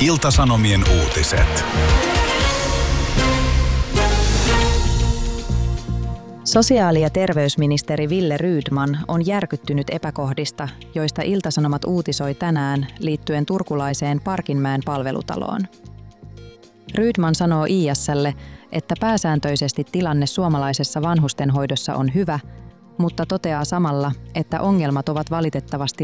Ilta-Sanomien uutiset. Sosiaali- ja terveysministeri Wille Rydman on järkyttynyt epäkohdista, joista Ilta-Sanomat uutisoi tänään liittyen turkulaiseen Parkinmäen palvelutaloon. Rydman sanoo IS:lle, että pääsääntöisesti tilanne suomalaisessa vanhustenhoidossa on hyvä, mutta toteaa samalla, että ongelmat ovat valitettavasti